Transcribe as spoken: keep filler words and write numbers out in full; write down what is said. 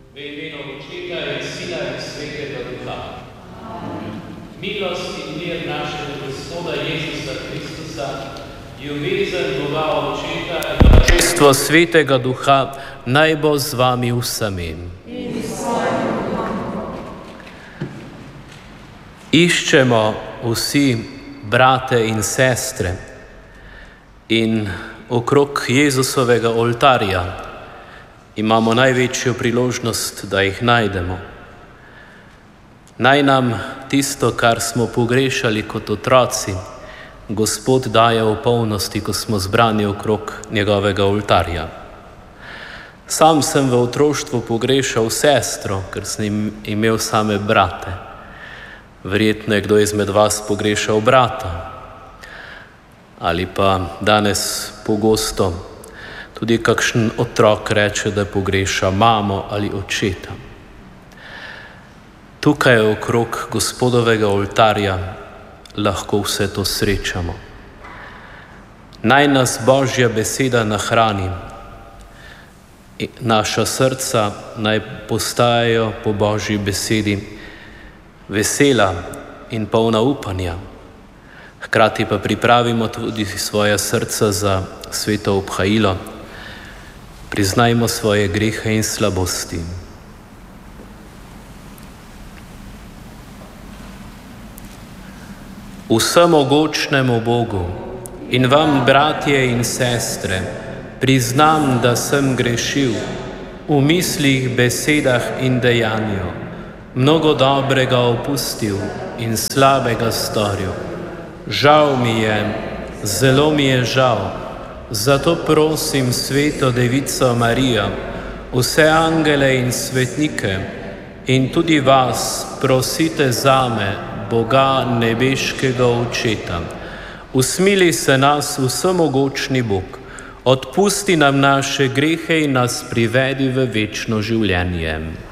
V imenu Očeta in Sina in Svetega Duha. Milost in mir našega Gospoda Jezusa Kristusa, ljubezen Boga Očeta in občestvo Svetega Duha naj bo z vami vsemi. Iščemo vsi brate in sestre in okrog Jezusovega oltarja imamo največjo priložnost, da jih najdemo. Naj nam tisto, kar smo pogrešali kot otroci, Gospod daje v polnosti, ko smo zbrani okrog njegovega oltarja. Sam sem v otroštvu pogrešal sestro, ker sem imel same brate. Verjetno je kdo izmed vas pogrešal brata. Ali pa danes pogosto tudi kakšen otrok reče, da pogreša mamo ali očeta. Tukaj okrog Gospodovega oltarja lahko vse to srečamo. Naj nas Božja beseda nahrani. Naša srca naj postajajo po Božji besedi vesela in polna upanja. Hkrati pa pripravimo tudi svoja srca za sveto obhajilo. Priznajmo svoje grehe in slabosti. Vsemogočnemu Bogu in vam, bratje in sestre, priznam, da sem grešil v mislih, besedah in dejanju, mnogo dobrega opustil in slabega storil. Žal mi je, zelo mi je žal, zato prosim Sveto Devico Marijo, vse angele in svetnike in tudi vas prosite zame, Boga nebeškega Očeta. Usmili se nas vsemogočni Bog, odpusti nam naše grehe in nas privedi v večno življenje.